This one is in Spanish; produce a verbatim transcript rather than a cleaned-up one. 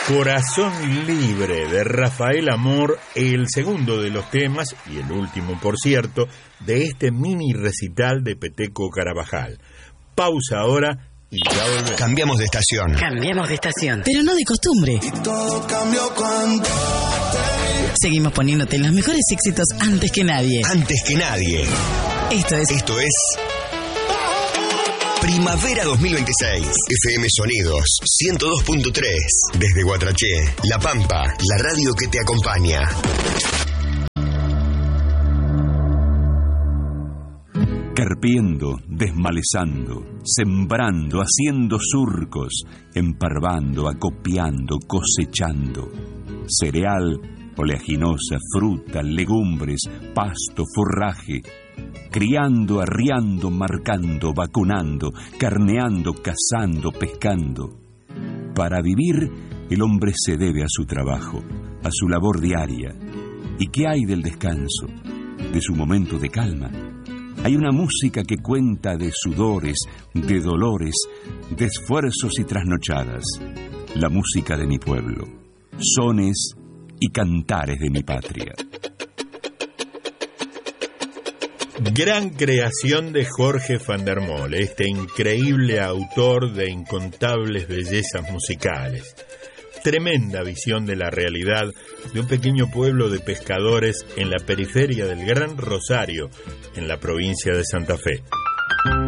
Corazón Libre de Rafael Amor, el segundo de los temas, y el último por cierto, de este mini recital de Peteco Carabajal. Pausa ahora y ya volvemos. Cambiamos de estación. Cambiamos de estación. Pero no de costumbre. Y todo cambió cuando Seguimos poniéndote los mejores éxitos antes que nadie. Antes que nadie. Esto es... Esto es... Primavera dos mil veintiséis. F M Sonidos ciento dos punto tres. Desde Guatraché, La Pampa, la radio que te acompaña. Carpiendo, desmalezando, sembrando, haciendo surcos, emparvando, acopiando, cosechando. Cereal, oleaginosa, fruta, legumbres, pasto, forraje. Criando, arriando, marcando, vacunando, carneando, cazando, pescando. Para vivir, el hombre se debe a su trabajo, a su labor diaria. ¿Y qué hay del descanso? De su momento de calma. Hay una música que cuenta de sudores, de dolores, de esfuerzos y trasnochadas. La música de mi pueblo. Sones y cantares de mi patria. Gran creación de Jorge van der Mole, este increíble autor de incontables bellezas musicales. Tremenda visión de la realidad de un pequeño pueblo de pescadores en la periferia del Gran Rosario, en la provincia de Santa Fe.